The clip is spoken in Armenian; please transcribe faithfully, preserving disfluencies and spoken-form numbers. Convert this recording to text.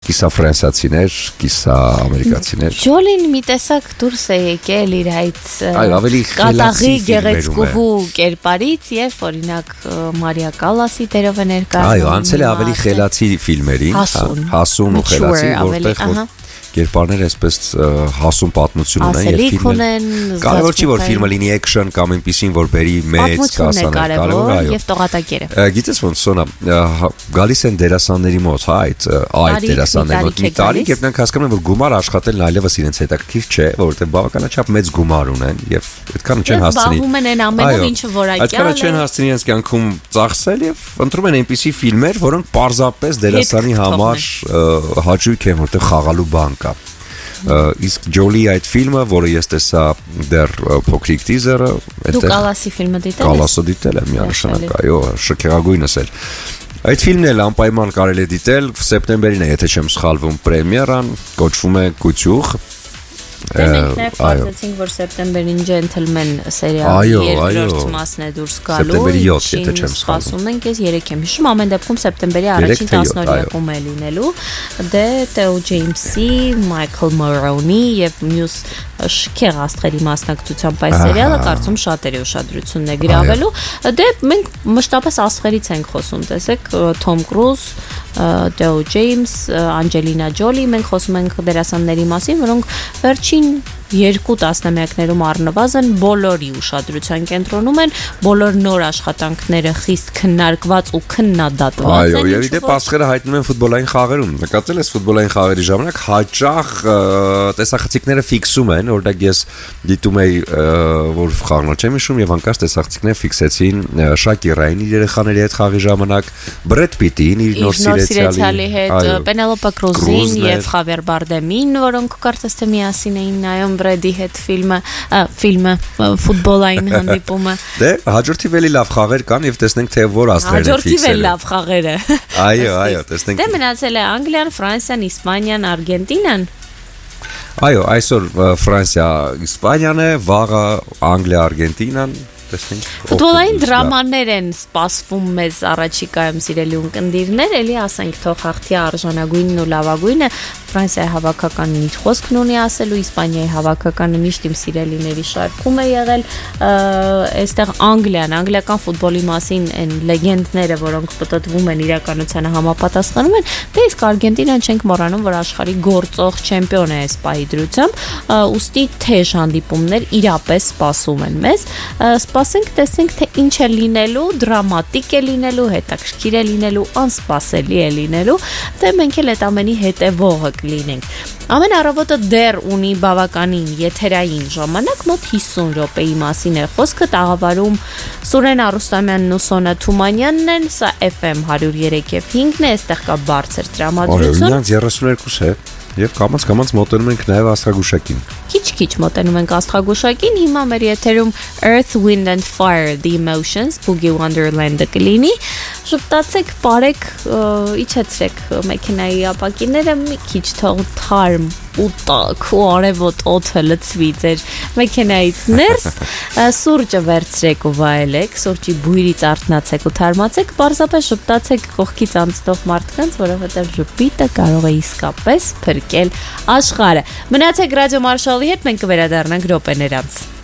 կիսա ֆրանսիացիներ, կիսա ամերիկացիներ։ Ջոլին մի տեսակ դուրս է եկել իր այդ Այո, ավելի կատաղի գեղեցկուհու կերպարից եւ օրինակ Մարիա Կալասի դերով է ներկայացնում։ Այո, անցել է ավելի խելացի ֆիլմերին, հասուն ու խելացի, որտեղ կերպարները այսպես հասուն պատմություն ունեն եւ ֆիլմը կարևոր չի որ ֆիլմը լինի էքշն կամ այնպեսին որ բերի մեծ կասաներ կարևոր այո եւ տողատակերը գիտես ոնց սոնա գալիս են դերասանների մոտ հա այդ այդ դերասանների մոտ մի տարի երբ նրանք հասկանում են որ գումար աշխատելն այլևս իրենց հետաքրքիր չէ որովհետեւ բավականաչափ մեծ գումար ունեն եւ այդքան չեն հասցնի բաղում են այն ամենով ինչը որակյալ է այդքան չեն հասցնի իրենց կյանքում ծախսել եւ ընտրում են այնպիսի ֆիլմեր որոնք պարզապես դերասանի համար հաճույք են որտեղ խաղալու բան կա իսկ Ջոլի այդ ֆիլմը, որը ես տեսա դեռ փոքրիկ տիզերը, դու Կալասի ֆիլմը դիտել ես։ Կալասը դիտել եմ միանշանակ, այո, շքեղագույնս էր։ Այդ ֆիլմն էլ անպայման կարելի է դիտել սեպտեմբերին է, եթե չեմ սխալվում, պրեմիերան, կոչվում է Կուտյուղ։ Մենք նաև պատմեցինք, որ սեպտեմբերին Gentleman սերիալի երկրորդ մասն է դուրս գալու։ Սեպտեմբերի յոթ, եթե չեմ սխալվում։ Սպասում ենք, ես երեք եմ հիշում, ամեն դեպքում սեպտեմբերի առաջին տասնօրյակում է լինելու։ Դե Theo James-ի, Michael Moroney եւ մյուս շքեղ աստղերի մասնակցությամբ այս սերիալը կարծում շատերի ուշադրությունն է գրավելու։ Դե մենք մշտապես աստղերից ենք խոսում, տեսեք, Tom Cruise, Theo James, Angelina Jolie, մենք խոսում ենք դերասանների մասին, որոնք վերջին երկու տասնամյակներում առնվազն բոլորի ուշադրության կենտրոնում են, բոլոր նոր աշխատանքները խիստ քննարկված ու քննադատված են։ Այո, եւ իդեպ աստղերը հայտնում են ֆուտբոլային խաղերում։ Նկատել ես ֆուտբոլային խաղերի ժամանակ հաճախ տեսախցիկները ֆիքսում են, օրինակ ես դիտում էի, որ խաղն չեմ հիշում եւ հանկարծ տեսախցիկները ֆիքսեցին Շակիրային իր երեխաների հետ խաղի ժամանակ, Բրեդ Պիտին իր նոր սիրեցյալի հետ, Պենելոպե Կրուզին եւ Խավիեր Բարդեմին, որոնք կարծես թե միասին էին նայում Բրեդի հետ ֆիլմը, ֆիլմը ֆուտբոլային հանդիպումը։ Դե հաջորդիվ էլի լավ խաղեր կան եւ տեսնենք թե որ աստղերն են ֆիքսել։ Հաջորդիվ էլ լավ խաղերը։ Այո, այո, տեսնենք։ Դե մնացել է Անգլիան, Ֆրանսիան, Իսպանիան, Արգենտինան։ Այո, այսօր Ֆրանսիա, Իսպանիան է, վաղը Անգլիա, Արգենտինան։ Ֆուտբոլային դրամաներ են սպասվում մեզ առաջիկայում սիրելի ունկնդիրներ, էլի ասենք թող հաղթի արժանագույնն ու լավագույնը Ֆրանսիայի հավաքականն իր խոսքն ունի ասելու, Իսպանիայի հավաքականը միշտ իմ սիրելիների շարքում է եղել, այստեղ Անգլիան, անգլիական ֆուտբոլի մասին այն լեգենդները, որոնք պտտվում են իրականությանը համապատասխանում են, դե իսկ Արգենտինան չենք մոռանում, որ աշխարհի գործող չեմպիոն է այս պահի դրությամբ, ուստի թեժ հանդիպումներ իրապես սպասում են մեզ, սպասենք, տեսենք թե ինչ է լինելու, դրամատիկ է լինելու, հետաքրքիր է լինելու, անսպասելի է լինելու, թե մենք էլ այդ ամենի հետևողը կլինենք։ Ամեն առավոտը դեռ ունի բավականին եթերային ժամանակ, մոտ հիսուն րոպեի մասին է խոսքը, տաղավարում Սուրեն Արուստամյանն ու Սոնա Թումանյանն են, սա Էֆ Էմ հարյուր երեք եւ հինգն է, այստեղ կա բարձր տրամադրություն։ Այո, ինձ երեսունհերկուս է։ Եվ կամաց կամաց մոտենում ենք նաև աստղագուշակին։ Քիչ-քիչ մոտենում ենք աստղագուշակին, հիմա մեր եթերում Earth, Wind and Fire, The Emotions, Boogie Wonderland-ը կլինի։ Շփտացեք, բարեք, իջեցրեք մեքենայի ապակիները, մի քիչ թող թարմ ու տաք ու արևոտ օդը լցվի ձեր մեքենայից ներս, սուրճը վերցրեք ու վայելեք, սուրճի բույրից արթնացեք ու թարմացեք, պարզապես շփտացեք կողքից անցնող մարդկանց, որովհետև ժպիտը կարող է իսկապես փրկել աշխարհը։ Մնացեք ռադիո Մարշալի հետ, մենք կվերադառնանք րոպեներ անց։